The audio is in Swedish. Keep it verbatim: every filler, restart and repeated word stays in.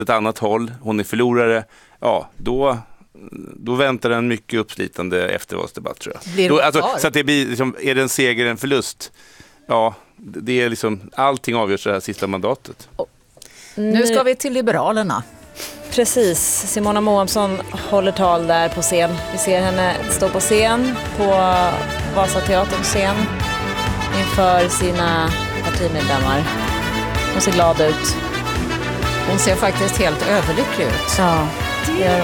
ett annat håll, hon är förlorare, ja, då, då väntar en mycket uppslitande eftervalsdebatt, tror jag. Blir Då, alltså, så att det blir, liksom, är det en seger, en förlust? Ja, det är liksom, allting avgörs det här sista mandatet. Nu ska vi till Liberalerna. Precis, Simona Moamsson håller tal där på scen. Vi ser henne stå på scen på Vasateaterns scen inför sina partimedlemmar. Hon ser glad ut. Hon ser faktiskt helt överlycklig ut. Ja, det gör hon.